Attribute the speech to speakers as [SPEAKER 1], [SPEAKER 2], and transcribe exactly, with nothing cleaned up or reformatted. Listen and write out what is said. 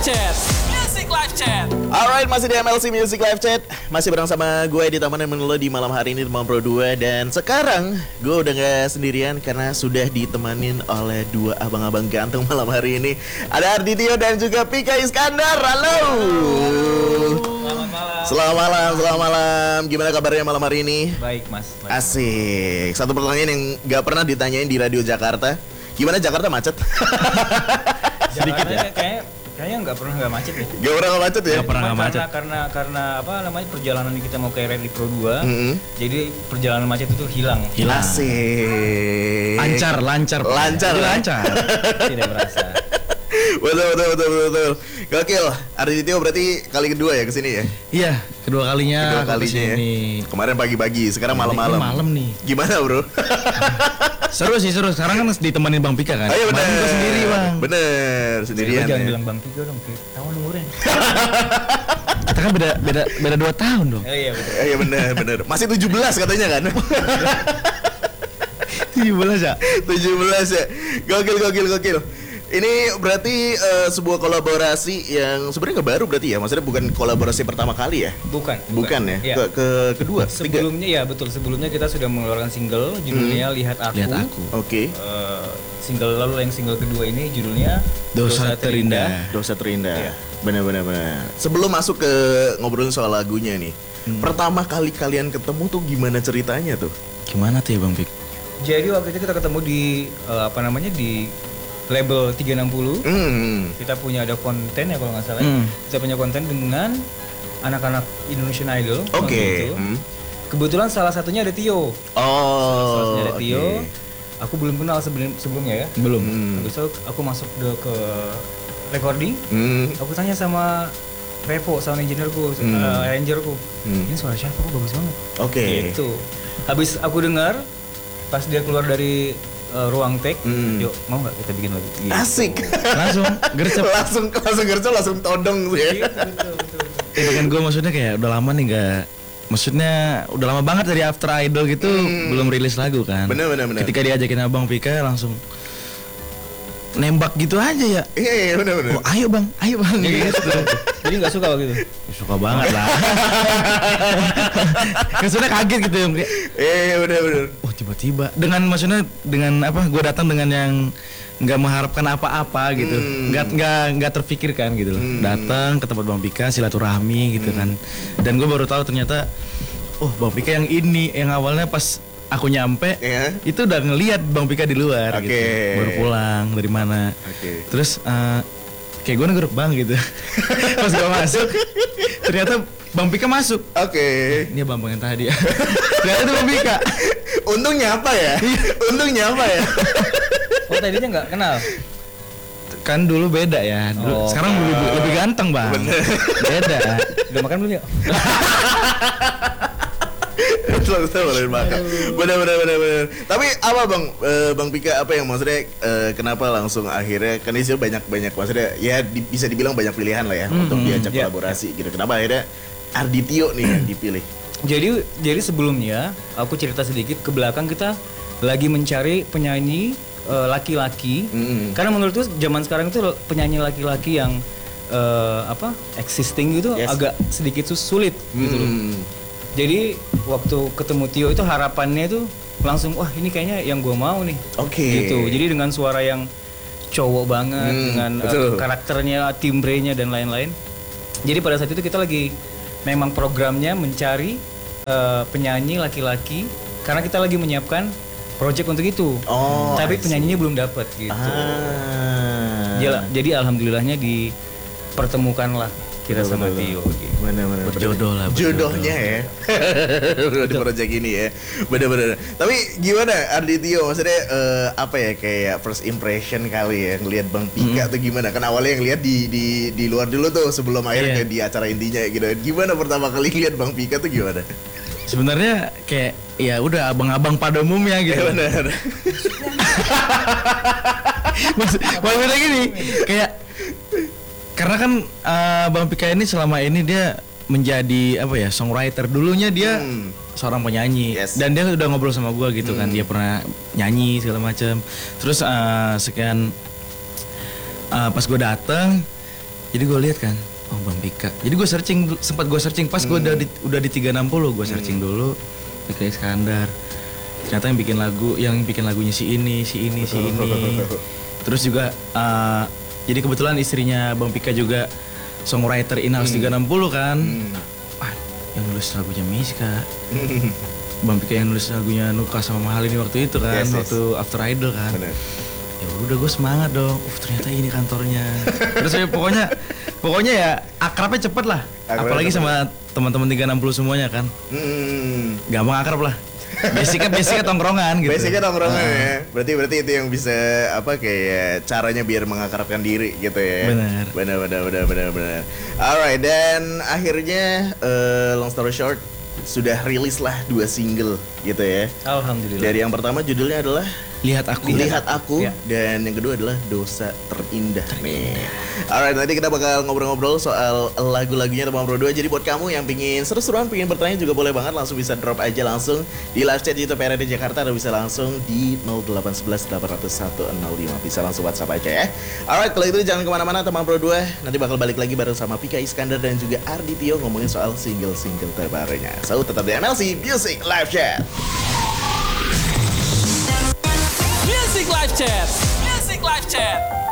[SPEAKER 1] Chat. Music Live Chat.
[SPEAKER 2] Alright, masih di M L C Music Live Chat. Masih bareng sama gue di Taman Menelo di malam hari ini, teman Pro dua. Dan sekarang gue udah gak sendirian karena sudah ditemanin oleh dua abang-abang ganteng malam hari ini. Ada Arditio dan juga Pika Iskandar. Halo.
[SPEAKER 1] Selamat malam.
[SPEAKER 2] Selamat malam, selamat malam. Gimana kabarnya malam hari ini?
[SPEAKER 1] Baik mas. Baik.
[SPEAKER 2] Asik. Satu pertanyaan yang gak pernah ditanyain di Radio Jakarta. Gimana Jakarta macet?
[SPEAKER 1] Sedikit ya. Kayak kayaknya nggak pernah nggak macet ya.
[SPEAKER 2] Gak pernah nggak macet ya?
[SPEAKER 3] Gak pernah nggak macet.
[SPEAKER 1] Karena, karena karena apa namanya perjalanan kita mau ke Rally Pro dua.
[SPEAKER 2] Mm-hmm.
[SPEAKER 1] Jadi perjalanan macet itu hilang.
[SPEAKER 3] Hilang.
[SPEAKER 2] Asik.
[SPEAKER 3] Lancar, lancar.
[SPEAKER 2] Lancar,
[SPEAKER 3] Jadi
[SPEAKER 2] ya?
[SPEAKER 3] lancar.
[SPEAKER 1] Tidak berasa.
[SPEAKER 2] Betul, betul, betul, betul, betul. Gokil. Arditio berarti kali kedua ya kesini ya?
[SPEAKER 3] Iya, kedua kalinya.
[SPEAKER 2] Kedua
[SPEAKER 3] aku
[SPEAKER 2] kalinya ya.
[SPEAKER 3] kesini.
[SPEAKER 2] Kemarin pagi-pagi, sekarang
[SPEAKER 3] Ini
[SPEAKER 2] malam-malam.
[SPEAKER 3] malam nih.
[SPEAKER 2] Gimana bro?
[SPEAKER 3] Seru sih, seru. Sekarang kan ditemenin Bang Pika kan.
[SPEAKER 2] Ayo bener.
[SPEAKER 3] Kemarin gua sendiri Bang.
[SPEAKER 2] Bener, sendirian
[SPEAKER 1] Jangan
[SPEAKER 2] ya.
[SPEAKER 1] bilang Bang Tiga dong, tahu umurnya.
[SPEAKER 3] Kita kan beda beda beda dua tahun dong.
[SPEAKER 1] Oh iya betul.
[SPEAKER 2] Eh, Iya bener, bener. Masih tujuh belas katanya kan?
[SPEAKER 3] tujuh belas ya.
[SPEAKER 2] tujuh belas ya. Gokil, gokil, gokil. Ini berarti eh, sebuah kolaborasi yang sebenarnya nggak baru berarti ya? Maksudnya bukan kolaborasi pertama kali ya?
[SPEAKER 1] Bukan.
[SPEAKER 2] Bukan ya?
[SPEAKER 1] Iya.
[SPEAKER 2] Ke, ke kedua, ketiga?
[SPEAKER 1] Sebelumnya ya betul. Sebelumnya kita sudah mengeluarkan single judulnya Lihat Aku.
[SPEAKER 3] Lihat Aku.
[SPEAKER 2] Oke.
[SPEAKER 1] Eh, single lalu yang single kedua ini judulnya
[SPEAKER 3] Dosa Terindah.
[SPEAKER 2] Dosa Terindah.
[SPEAKER 1] Iya.
[SPEAKER 2] Benar-benar benar. Sebelum masuk ke ngobrolin soal lagunya nih,
[SPEAKER 3] Hmm.
[SPEAKER 2] pertama kali kalian ketemu tuh gimana ceritanya tuh?
[SPEAKER 3] Gimana tuh ya Bang Pik?
[SPEAKER 1] Jadi waktu itu kita ketemu di eh, apa namanya di label tiga enam nol.
[SPEAKER 2] Hmm.
[SPEAKER 1] Kita punya ada konten ya kalau nggak salah.
[SPEAKER 3] Hmm.
[SPEAKER 1] Kita punya konten dengan anak-anak Indonesian Idol.
[SPEAKER 2] Oke.
[SPEAKER 1] waktu itu.
[SPEAKER 2] Hmm.
[SPEAKER 1] Kebetulan salah satunya ada Tio.
[SPEAKER 2] Oh.
[SPEAKER 1] Salah satunya ada
[SPEAKER 2] oke.
[SPEAKER 1] Tio. Aku belum kenal sebelum sebelumnya ya.
[SPEAKER 3] Belum.
[SPEAKER 2] Hmm.
[SPEAKER 1] Habis itu aku masuk ke, ke recording.
[SPEAKER 2] Hmm.
[SPEAKER 1] Aku tanya sama Revo, sound engineer-ku,
[SPEAKER 2] Hmm.
[SPEAKER 1] uh, arranger-ku.
[SPEAKER 2] Hmm.
[SPEAKER 1] Ini suara siapa kok bagus banget.
[SPEAKER 2] Oke.
[SPEAKER 1] Gitu. Habis aku dengar pas dia keluar dari uh, ruang take,
[SPEAKER 2] Hmm.
[SPEAKER 1] yuk mau nggak kita bikin lagi? Gitu.
[SPEAKER 2] Asik.
[SPEAKER 3] Langsung gercep.
[SPEAKER 2] langsung langsung gercep langsung todong tuh ya.
[SPEAKER 1] Gitu, betul, betul, betul.
[SPEAKER 3] Ya kan gue maksudnya kayak udah lama nih nggak. Maksudnya udah lama banget dari After Idol gitu
[SPEAKER 2] Hmm.
[SPEAKER 3] belum rilis lagu kan.
[SPEAKER 2] Bener, bener, bener.
[SPEAKER 3] Ketika diajakin Abang Pika langsung nembak gitu aja ya.
[SPEAKER 2] Iya, iya benar benar.
[SPEAKER 3] Oh ayo bang, ayo bang gitu.
[SPEAKER 1] Jadi nggak suka waktu itu?
[SPEAKER 3] Ya, suka banget lah. Maksudnya kaget gitu ya. Kayak,
[SPEAKER 2] Iya, iya benar benar.
[SPEAKER 3] oh tiba-tiba dengan maksudnya dengan apa? Gue datang dengan yang nggak mengharapkan apa-apa gitu,
[SPEAKER 2] Hmm.
[SPEAKER 3] nggak nggak nggak terfikirkan gitu loh.
[SPEAKER 2] Hmm.
[SPEAKER 3] Datang ke tempat Bang Pika silaturahmi gitu kan. Dan gue baru tahu ternyata, oh Bang Pika yang ini yang awalnya pas aku nyampe
[SPEAKER 2] Iya.
[SPEAKER 3] itu udah ngelihat Bang Pika di luar
[SPEAKER 2] Oke.
[SPEAKER 3] gitu, baru pulang dari mana.
[SPEAKER 2] Oke.
[SPEAKER 3] Terus eh, kayak gue negeruk bang gitu. Pas gue masuk, ternyata Bang Pika masuk.
[SPEAKER 2] Oke.
[SPEAKER 3] Ini abang yang tadi. Ternyata itu Bang Pika.
[SPEAKER 2] Untungnya apa ya? Untungnya apa ya?
[SPEAKER 1] Oh tadinya nggak kenal?
[SPEAKER 3] Kan dulu beda ya. Dulu,
[SPEAKER 1] Oh.
[SPEAKER 3] sekarang lebih, lebih ganteng bang.
[SPEAKER 2] Bener.
[SPEAKER 3] Beda.
[SPEAKER 1] Udah makan belum ya?
[SPEAKER 2] Selalu saya boleh makan. Benar benar benar benar. Tapi apa bang, Eh, bang Pika apa yang maksudnya eh, kenapa langsung akhirnya kan itu banyak banyak maksudnya ya di- bisa dibilang banyak pilihan lah ya untuk diajak
[SPEAKER 1] ya,
[SPEAKER 2] kolaborasi gitu. Kenapa akhirnya Arditio nih yang dipilih?
[SPEAKER 1] Jadi jadi sebelumnya aku cerita sedikit ke belakang kita lagi mencari penyanyi eh, laki-laki.
[SPEAKER 2] Mm-mm.
[SPEAKER 1] Karena menurut tuh zaman sekarang itu penyanyi laki-laki yang eh, apa existing gitu
[SPEAKER 2] Yes.
[SPEAKER 1] agak sedikit sus- sulit gitu loh.
[SPEAKER 2] Hmm.
[SPEAKER 1] Jadi waktu ketemu Tio itu harapannya itu langsung wah ini kayaknya yang gue mau nih.
[SPEAKER 2] Oke.
[SPEAKER 1] Gitu. Jadi dengan suara yang cowok banget
[SPEAKER 2] Hmm,
[SPEAKER 1] dengan eh,
[SPEAKER 2] betul.
[SPEAKER 1] karakternya, timbrenya dan lain-lain. Jadi pada saat itu kita lagi memang programnya mencari eh, penyanyi laki-laki karena kita lagi menyiapkan project untuk itu.
[SPEAKER 2] Oh,
[SPEAKER 1] Tapi
[SPEAKER 2] I see.
[SPEAKER 1] penyanyinya belum dapat gitu.
[SPEAKER 2] Ah.
[SPEAKER 1] Jala- Jadi alhamdulillahnya dipertemukanlah kita
[SPEAKER 2] Betul,
[SPEAKER 1] sama
[SPEAKER 2] betul.
[SPEAKER 1] Tio gitu.
[SPEAKER 2] Benar-benar
[SPEAKER 3] Berjodoh lah, berjodoh.
[SPEAKER 2] Jodohnya ya. Di project ini ya. Benar-benar. Tapi gimana Arditio maksudnya eh, apa ya kayak first impression kali ya ngelihat Bang Pika tuh gimana? Kan awalnya yang lihat di di di luar dulu tuh sebelum akhirnya
[SPEAKER 3] Iya.
[SPEAKER 2] di acara intinya gitu. Gimana pertama kali lihat Bang Pika tuh gimana?
[SPEAKER 3] Sebenarnya kayak ya udah abang-abang pada umumnya gitu.
[SPEAKER 2] Ya benar.
[SPEAKER 3] Maksud, maksudnya gini, kayak karena kan eh, Bang Pika ini selama ini dia menjadi apa ya songwriter dulunya dia
[SPEAKER 2] Hmm.
[SPEAKER 3] seorang penyanyi
[SPEAKER 2] Yes.
[SPEAKER 3] dan dia udah ngobrol sama gue gitu kan
[SPEAKER 2] Hmm.
[SPEAKER 3] dia pernah nyanyi segala macam terus eh, sekian eh, pas gue dateng Jadi gue lihat kan, oh Bang Pika. Jadi gue searching, sempat gue searching pas gue udah di, udah di tiga enam nol, gue searching dulu Pika Iskandar. Ternyata yang bikin lagu, yang bikin lagunya si ini, si ini, si ini. Terus juga, uh, jadi kebetulan istrinya Bang Pika juga songwriter in-house tiga enam nol kan. Ah, yang nulis lagunya Miska. Bang Pika yang nulis lagunya Nuka sama Mahal ini waktu itu kan,
[SPEAKER 2] Yes, yes.
[SPEAKER 3] waktu After Idol kan.
[SPEAKER 2] Bener.
[SPEAKER 3] Ya udah gue semangat dong. Uh, ternyata ini kantornya. Terus ya pokoknya pokoknya ya akrabnya cepet lah.
[SPEAKER 2] Akrabnya
[SPEAKER 3] Apalagi
[SPEAKER 2] cepet.
[SPEAKER 3] sama teman-teman tiga enam nol semuanya kan.
[SPEAKER 2] Hmm.
[SPEAKER 3] Gampang akrab lah. Basicnya basicnya tongkrongan gitu.
[SPEAKER 2] Basicnya nongkrongan
[SPEAKER 3] Ah.
[SPEAKER 2] ya. Berarti berarti itu yang bisa apa kayak caranya biar mengakrabkan diri gitu ya.
[SPEAKER 3] Benar.
[SPEAKER 2] Benar benar benar benar benar. Alright, dan akhirnya eh, long story short sudah rilis lah dua single gitu ya.
[SPEAKER 1] Alhamdulillah.
[SPEAKER 2] Dari yang pertama judulnya adalah
[SPEAKER 3] Lihat aku.
[SPEAKER 2] Lihat Aku
[SPEAKER 1] Ya.
[SPEAKER 2] dan yang kedua adalah Dosa Terindah nih. Alright, nanti kita bakal ngobrol-ngobrol soal lagu-lagunya teman Pro dua. Jadi buat kamu yang pingin seru-seruan, pingin bertanya juga boleh banget, langsung bisa drop aja langsung di live chat YouTube R R D Jakarta atau bisa langsung di nol delapan satu satu delapan nol satu nol lima. Bisa langsung WhatsApp aja ya. Alright, kalau itu jangan kemana-mana teman Pro dua. Nanti bakal balik lagi bareng sama Pika Iskandar dan juga Ardi Tio ngomongin soal single-single terbarunya. So, tetap di M L C Music Live Chat.
[SPEAKER 4] Music Live Chat. Music Live Chat.